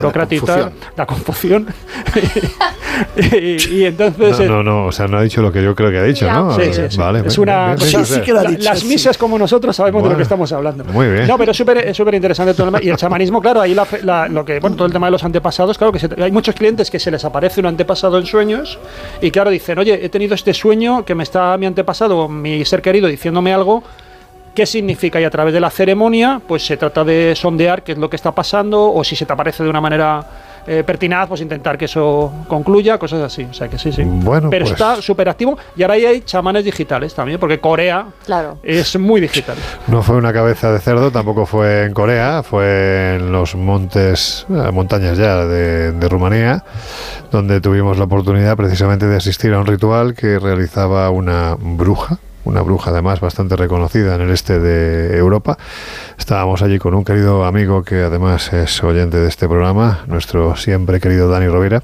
burocratizar la confusión. y entonces no, o sea, no ha dicho lo que yo creo que ha dicho, ¿no? Sí. Vale, es una cosa, sí que lo ha dicho, las misas como nosotros sabemos de lo que estamos hablando. Muy bien. No, pero es súper interesante todo el tema. Y el chamanismo, claro, ahí todo el tema de los antepasados, claro que hay muchos clientes que se les aparece un antepasado en sueños y claro, dicen, oye, he tenido este sueño que me está mi antepasado, mi ser querido, diciéndome algo. ¿Qué significa? Y a través de la ceremonia, pues se trata de sondear qué es lo que está pasando, o si se te aparece de una manera pertinaz, pues intentar que eso concluya, cosas así. O sea que sí. Bueno, pero pues está súper activo. Y ahora hay chamanes digitales también, porque Corea es muy digital. No fue una cabeza de cerdo, tampoco fue en Corea, fue en los montañas ya de Rumanía, donde tuvimos la oportunidad precisamente de asistir a un ritual que realizaba una bruja además bastante reconocida en el este de Europa. Estábamos allí con un querido amigo que además es oyente de este programa, nuestro siempre querido Dani Rovira,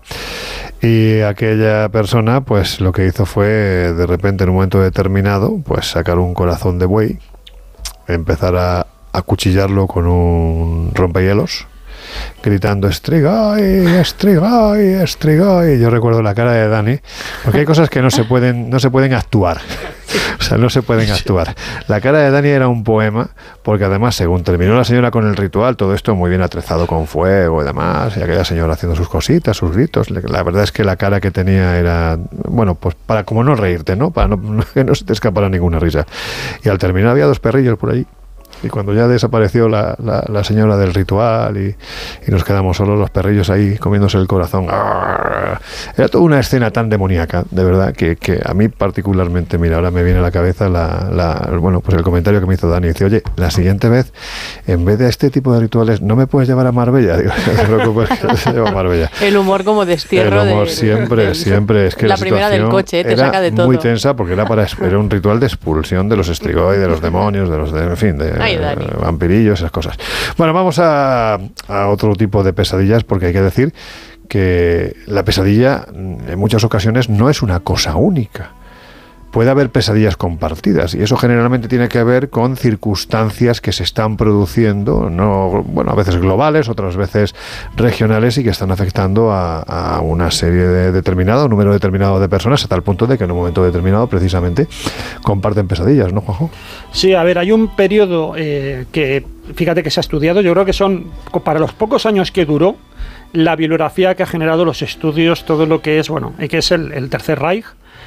y aquella persona pues lo que hizo fue de repente en un momento determinado pues sacar un corazón de buey, empezar a acuchillarlo con un rompehielos, gritando Strigai, Strigai, Strigai. Yo recuerdo la cara de Dani, porque hay cosas que no se pueden actuar. O sea, no se pueden actuar. La cara de Dani era un poema, porque además, según terminó la señora con el ritual, todo esto muy bien atrezado con fuego y demás, y aquella señora haciendo sus cositas, sus gritos, la verdad es que la cara que tenía era, bueno, pues para como no reírte, ¿no? Para que no se te escapara ninguna risa. Y al terminar había 2 perrillos por allí. Y cuando ya desapareció la señora del ritual y nos quedamos solos, los perrillos ahí comiéndose el corazón. Era toda una escena tan demoníaca, de verdad, que a mí particularmente, mira, ahora me viene a la cabeza bueno, pues el comentario que me hizo Dani. Dice, oye, la siguiente vez, en vez de este tipo de rituales, ¿no me puedes llevar a Marbella? Digo, no te preocupes, que te llevo a Marbella. El humor como destierro. El humor siempre. Es que la primera del coche, te saca de todo. Muy tensa porque era un ritual de expulsión de los Strigoi, de los demonios, en fin, vampirillos, esas cosas. Bueno, vamos a otro tipo de pesadillas, porque hay que decir que la pesadilla en muchas ocasiones no es una cosa única. Puede haber pesadillas compartidas y eso generalmente tiene que ver con circunstancias que se están produciendo, a veces globales, otras veces regionales, y que están afectando a una serie un número determinado de personas, a tal punto de que en un momento determinado precisamente comparten pesadillas, ¿no, Juanjo? Sí, a ver, hay un periodo que, fíjate que se ha estudiado, yo creo que son, para los pocos años que duró, la bibliografía que ha generado los estudios, todo lo que es, que es el Tercer Reich.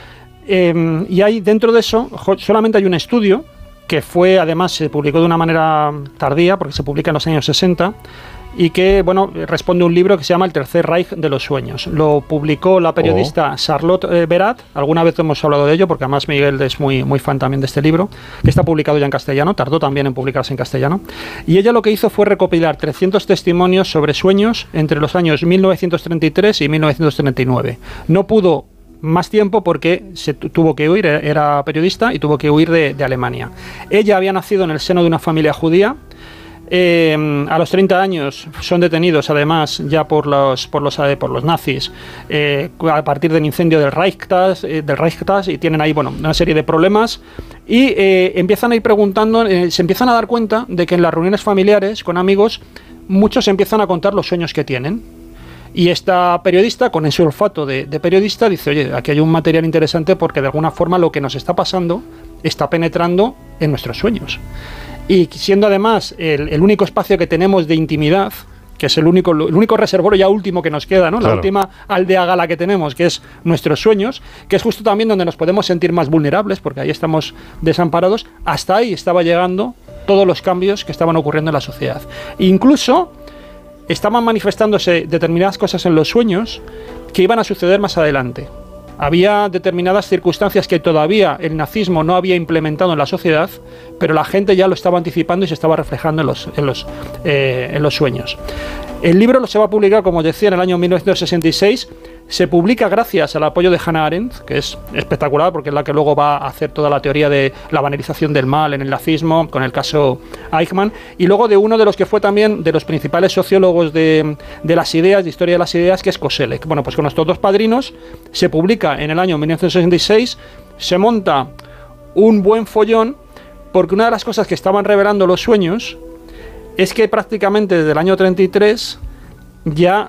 Y hay dentro de eso, solamente hay un estudio que además se publicó de una manera tardía, porque se publica en los años 60, y que, responde a un libro que se llama El Tercer Reich de los Sueños. Lo publicó la periodista Charlotte Berat, alguna vez hemos hablado de ello, porque además Miguel es muy fan también de este libro, que está publicado ya en castellano, tardó también en publicarse en castellano, y ella lo que hizo fue recopilar 300 testimonios sobre sueños entre los años 1933 y 1939. No pudo más tiempo porque se tuvo que huir, era periodista y tuvo que huir de Alemania. Ella había nacido en el seno de una familia judía. A los 30 años son detenidos además ya por los nazis a partir del incendio del Reichstag, y tienen ahí una serie de problemas y empiezan a ir preguntando, se empiezan a dar cuenta de que en las reuniones familiares con amigos muchos empiezan a contar los sueños que tienen. Y esta periodista, con ese olfato de periodista, dice, oye, aquí hay un material interesante porque de alguna forma lo que nos está pasando está penetrando en nuestros sueños. Y siendo además el único espacio que tenemos de intimidad, que es el único reservorio ya último que nos queda, ¿no? Claro. La última aldea gala que tenemos, que es nuestros sueños, que es justo también donde nos podemos sentir más vulnerables, porque ahí estamos desamparados. Hasta ahí estaba llegando todos los cambios que estaban ocurriendo en la sociedad. Incluso estaban manifestándose determinadas cosas en los sueños que iban a suceder más adelante. Había determinadas circunstancias que todavía el nazismo no había implementado en la sociedad, pero la gente ya lo estaba anticipando y se estaba reflejando en los sueños. El libro se va a publicar, como decía, en el año 1966. Se publica gracias al apoyo de Hannah Arendt, que es espectacular porque es la que luego va a hacer toda la teoría de la banalización del mal en el nazismo, con el caso Eichmann, y luego de uno de los que fue también de los principales sociólogos de las ideas, de historia de las ideas, que es Koselleck. Bueno, pues con estos dos padrinos se publica en el año 1966, se monta un buen follón, porque una de las cosas que estaban revelando los sueños es que prácticamente desde el año 33 ya